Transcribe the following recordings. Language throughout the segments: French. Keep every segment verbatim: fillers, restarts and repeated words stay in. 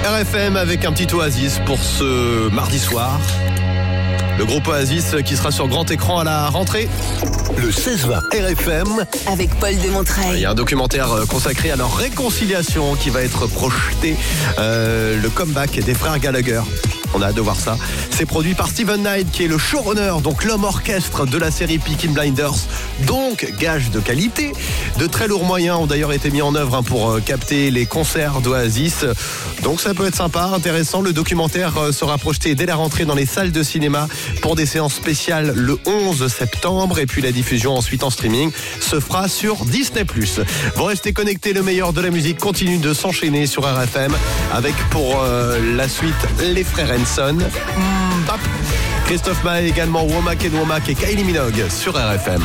R F M avec un petit Oasis pour ce mardi soir. Le groupe Oasis qui sera sur grand écran à la rentrée. Le seize vingt R F M avec Paul de Montreuil. Il y a un documentaire consacré à leur réconciliation qui va être projeté. Euh, le comeback des frères Gallagher. On a hâte de voir ça. C'est produit par Steven Knight qui est le showrunner, donc l'homme orchestre de la série Peaky Blinders. Donc gage de qualité. De très lourds moyens ont d'ailleurs été mis en œuvre hein, pour capter les concerts d'Oasis. Donc ça peut être sympa, intéressant. Le documentaire sera projeté dès la rentrée dans les salles de cinéma pour des séances spéciales le onze septembre. Et puis la diffusion ensuite en streaming se fera sur Disney plus. Vous restez connectés, le meilleur de la musique continue de s'enchaîner sur R F M avec pour euh, la suite les frères Henson, Mbap, Christophe Maé également, Womack et Womack et Kylie Minogue sur R F M.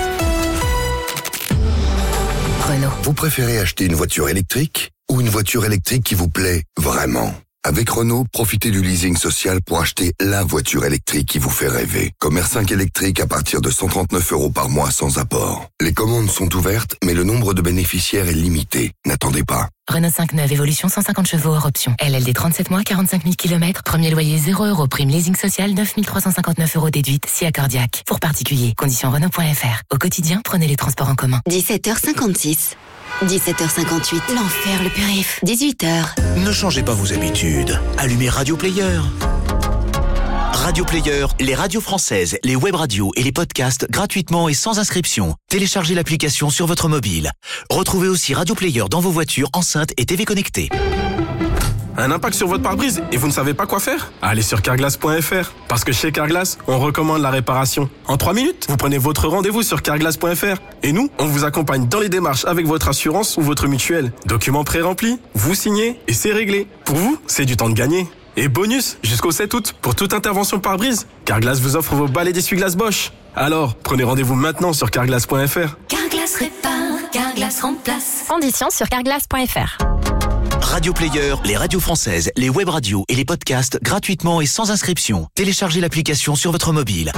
Renault. Vous préférez acheter une voiture électrique ou une voiture électrique qui vous plaît vraiment ? Avec Renault, profitez du leasing social pour acheter la voiture électrique qui vous fait rêver. Comme R cinq électrique à partir de cent trente-neuf euros par mois sans apport. Les commandes sont ouvertes, mais le nombre de bénéficiaires est limité. N'attendez pas. Renault cinq neuf, évolution cent cinquante chevaux hors option. L L D trente-sept mois, quarante-cinq mille kilomètres. Premier loyer zéro euros. Prime leasing social neuf mille trois cent cinquante-neuf euros déduite. Si accordiaque. Pour particuliers. Conditions Renault point F R. Au quotidien, prenez les transports en commun. dix-sept heures cinquante-six. dix-sept heures cinquante-huit. L'enfer, le périph'. dix-huit heures. Ne changez pas vos habitudes. Allumez Radio Player. Radio Player, les radios françaises, les web radios et les podcasts gratuitement et sans inscription. Téléchargez l'application sur votre mobile. Retrouvez aussi Radio Player dans vos voitures, enceintes et T V connectées. Un impact sur votre pare-brise et vous ne savez pas quoi faire ? Allez sur carglass point F R. Parce que chez Carglass, on recommande la réparation. En trois minutes, vous prenez votre rendez-vous sur carglass point F R. Et nous, on vous accompagne dans les démarches avec votre assurance ou votre mutuelle. Documents pré-remplis, vous signez et c'est réglé. Pour vous, c'est du temps de gagner. Et bonus, jusqu'au sept août, pour toute intervention pare-brise, Carglass vous offre vos balais d'essuie-glace Bosch. Alors, prenez rendez-vous maintenant sur carglass point F R. Carglass répare, Carglass remplace. Conditions sur carglass point F R. Radio Player, les radios françaises, les web radios et les podcasts gratuitement et sans inscription. Téléchargez l'application sur votre mobile.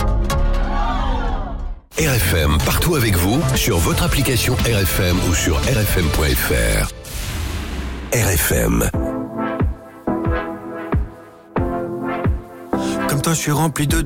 R F M, partout avec vous, sur votre application R F M ou sur R F M point F R. R F M. Comme toi, je suis rempli de